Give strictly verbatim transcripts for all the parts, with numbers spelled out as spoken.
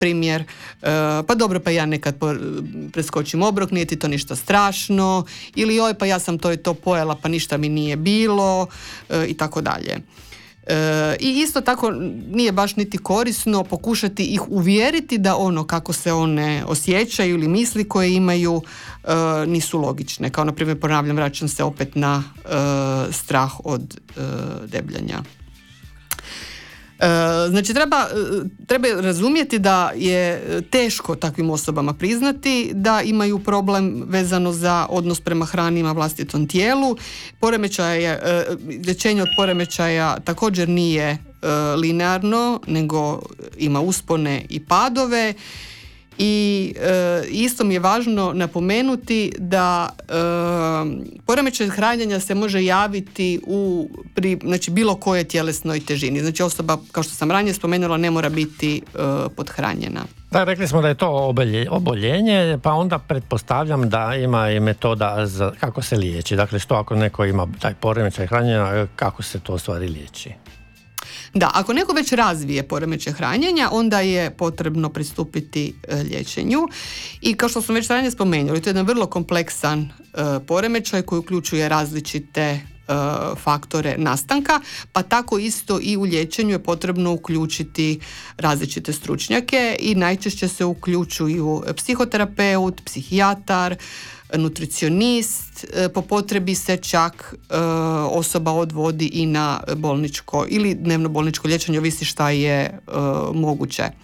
primjer, pa dobro, pa ja nekad preskočim obrok, nije ti to ništa strašno, ili oj, pa ja sam to i to pojela, pa ništa mi nije bilo, i tako dalje. I isto tako nije baš niti korisno pokušati ih uvjeriti da ono kako se one osjećaju ili misli koje imaju nisu logične. Kao na primjer, ponavljam, vraćam se opet na strah od debljanja. Znači treba, treba razumjeti da je teško takvim osobama priznati da imaju problem vezano za odnos prema hrani i vlastitom tijelu. Poremećaje, liječenje od poremećaja također nije linearno, nego ima uspone i padove. I e, isto mi je važno napomenuti da e, poremećaj hranjenja se može javiti u pri, znači bilo kojoj tjelesnoj težini. Znači osoba, kao što sam ranije spomenula, ne mora biti e, podhranjena. Da, rekli smo da je to obolje, oboljenje, pa onda pretpostavljam da ima i metoda za kako se liječi. Dakle, što ako neko ima taj poremećaj hranjenja, kako se to u stvari liječi? Da, ako neko već razvije poremećaj hranjenja, onda je potrebno pristupiti e, liječenju. I kao što smo već ranije spomenuli, to je jedan vrlo kompleksan e, poremećaj koji uključuje različite e, faktore nastanka, pa tako isto i u liječenju je potrebno uključiti različite stručnjake i najčešće se uključuju psihoterapeut, psihijatar, nutricionist, po potrebi se čak e, osoba odvodi i na bolničko ili dnevno bolničko liječenje, ovisi šta je e, moguće. E,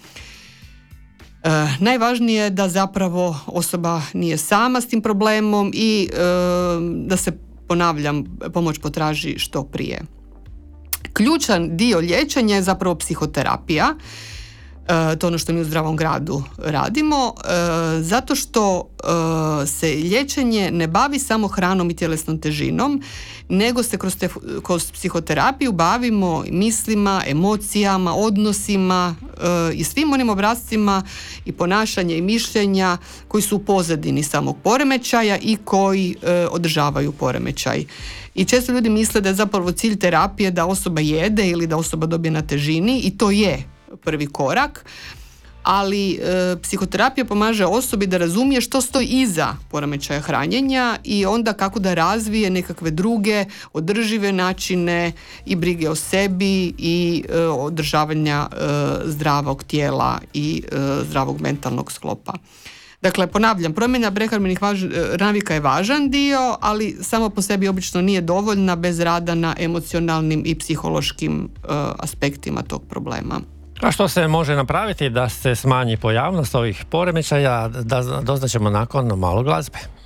najvažnije je da zapravo osoba nije sama s tim problemom i e, da se, ponavljam, pomoć potraži što prije. Ključan dio liječenja je zapravo psihoterapija. To je ono što mi u Zdravom gradu radimo, zato što se liječenje ne bavi samo hranom i tjelesnom težinom, nego se kroz, te, kroz psihoterapiju bavimo mislima, emocijama, odnosima i svim onim obrascima i ponašanja i mišljenja koji su u pozadini samog poremećaja i koji održavaju poremećaj. I često ljudi misle da je zapravo cilj terapije da osoba jede ili da osoba dobije na težini, i to je prvi korak, ali e, psihoterapija pomaže osobi da razumije što stoji iza poremećaja hranjenja i onda kako da razvije nekakve druge održive načine i brige o sebi i e, održavanja e, zdravog tijela i e, zdravog mentalnog sklopa. Dakle, ponavljam, promjena prehrambenih važ, navika je važan dio, ali samo po sebi obično nije dovoljna bez rada na emocionalnim i psihološkim e, aspektima tog problema. A što se može napraviti da se smanji pojavnost ovih poremećaja, da doznaćemo nakon malo glazbe.